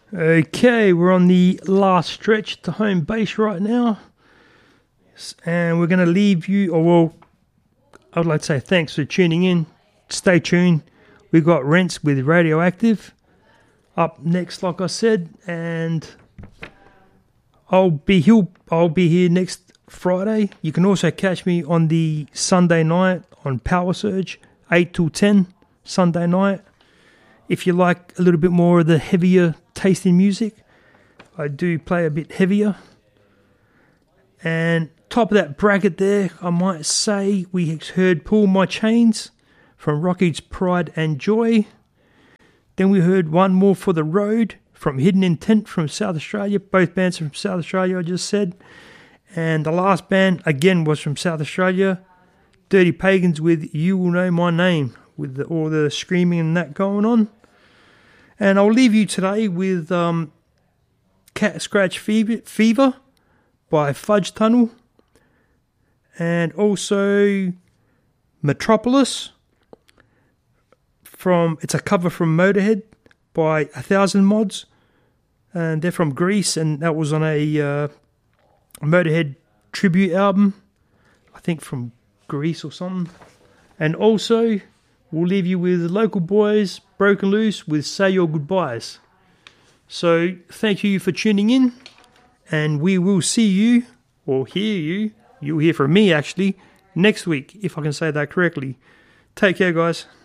Okay, we're on the last stretch to home base right now. And we're going to leave you, I would like to say thanks for tuning in. Stay tuned. We've got Rents with Radioactive up next, like I said. And I'll be here next Friday. You can also catch me on the Sunday night on Power Surge, 8 till 10, Sunday night. If you like a little bit more of the heavier tasting music, I do play a bit heavier. And top of that bracket there, I might say we heard Pull My Chains from Rocky's Pride and Joy. Then we heard One More for the Road from Hidden Intent from South Australia. Both bands from South Australia, I just said. And the last band, again, was from South Australia. Dirty Pagans with You Will Know My Name, with all the screaming and that going on. And I'll leave you today with Cat Scratch Fever by Fudge Tunnel. And also Metropolis. It's a cover from Motorhead by 1,000 Mods. And they're from Greece, and that was on a Motorhead tribute album. I think from Greece or something. And also, we'll leave you with Local Boys, Broken Loose with Say Your Goodbyes. So, thank you for tuning in. And we will see you, or hear you, you'll hear from me actually, next week, if I can say that correctly. Take care, guys.